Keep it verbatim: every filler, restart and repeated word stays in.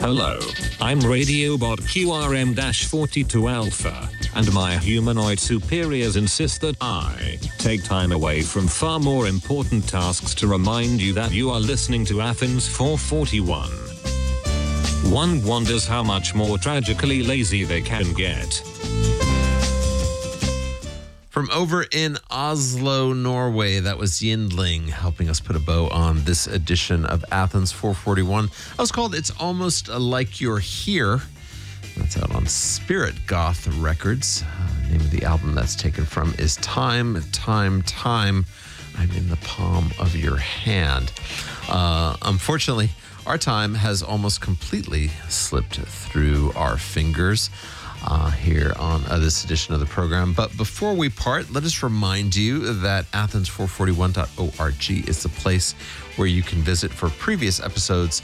Hello, I'm Radiobot Q R M forty-two Alpha, and my humanoid superiors insist that I take time away from far more important tasks to remind you that you are listening to Athens four forty-one. One wonders how much more tragically lazy they can get. From over in Oslo, Norway, that was Yindling helping us put a bow on this edition of Athens four forty-one. That was called It's Almost Like You're Here. That's out on Spirit Goth Records. Uh, the name of the album that's taken from is Time, Time, Time. I'm in the palm of your hand. Uh, unfortunately, our time has almost completely slipped through our fingers uh, here on uh, this edition of the program. But before we part, let us remind you that Athens four forty-one dot org is the place where you can visit for previous episodes